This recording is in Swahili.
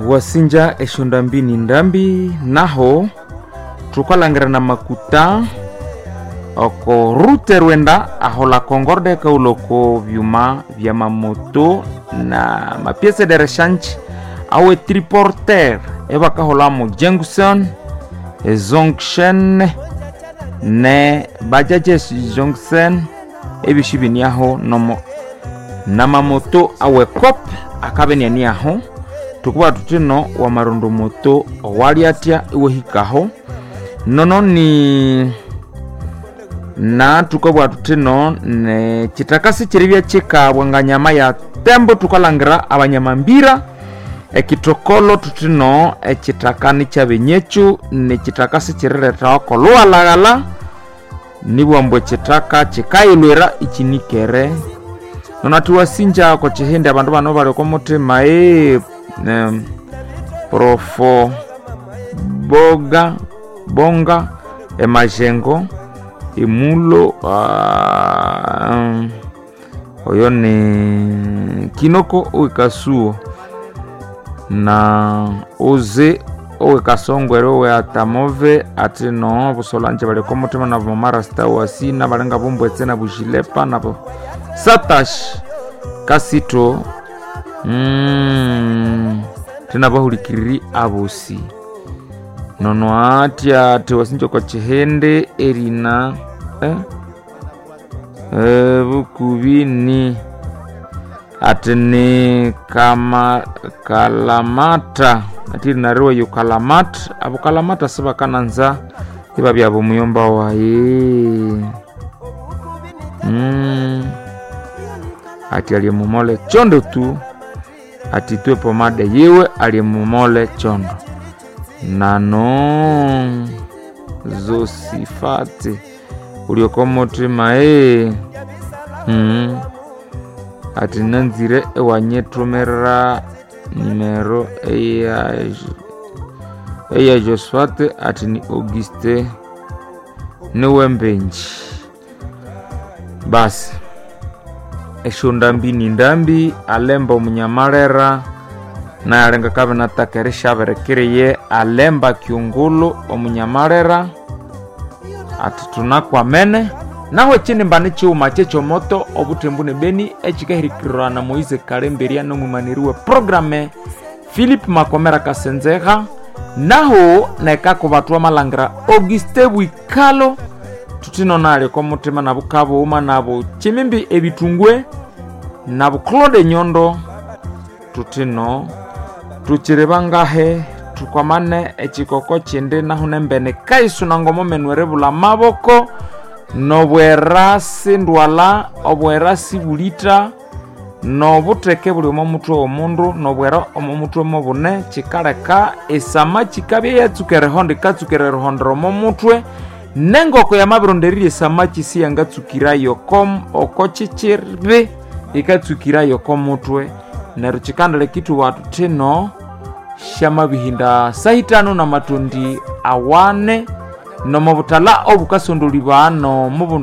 wasinja eshondambini ndambi naho tukalangira na makuta oko rute rwenda ahola Concorde kauloko vyuma vya mamoto na mapiese de rechange awe triporter eba kahola mo Junction Zonction ne bajaje Junction ebishibini aho nomo na mamoto awe kop akabeni ni aho tukuba tutino wa marondo moto waliatia iwe hikaho nono ni na tukabwa tutino ne chitakasi chiribya chika wanganyama ya tembo tukalangira abanyamambira ekitokolo tutino chitakani cha benyechu ne chitakasi chirereta wako lualagala nibwambwe chitaka chikailwera ichinikere nonatuwa sinja ko chihende abantu bano bali ko mutima profo bonga emajengo imulo oyo ni kinoko uikasuo na oze uikasongwero we atamove ati no busolanje bali ko mutima na bomara stawasi na balenga bombwetse na bushilepa na bo satash kasito tena bahulikiri abosi nono atia tewasinjo kwa chihende erina bukubini atene kama kalamata atiri narewa yu kalamat abu kalamata saba kananza iba byabo muyomba wae ati aliyemumole chondo tu atitwe pomade yewe aliyemumole chondo nano zosifate uliokomotima ati nanzire ewanyetumera nimero eya Josfate ati ni Auguste niwembenji basi eshondambini ndambi alemba omunyamarera na alenga kabena takeresha berekireye alemba kiungulu omunyamarera ati tunakwa mene naho chini mbani chuma checho moto obutembune beni echikahirikirwa na Moise Kalemberia no mumaniriwe programe Philip Makomera Kasenzeha naho nekako batwa malangira Auguste Bwikalo tutino nale kwa mutima na bukabo uma nabo chimimbi ebitungwe nabo Claude Nyondo tutino tuchirebangahe tukwamane echikoko chinde naho nembene kaisu nangomo menwerebula maboko nobwerasi ndwala obwerasi bulita nobuteke buli omutwe omundu nobwera omutwe mobune chikaleka esama chikabye yatsukere honde katsukere hondro momutwe nengoko ya mabironderire samachi siyanga tsukirayo kom okochichirbe ikatsukirayo komutwe neruchikandale kitu watu teno shama bihinda sahitano na matundi awane no mabutala obukasondoliba no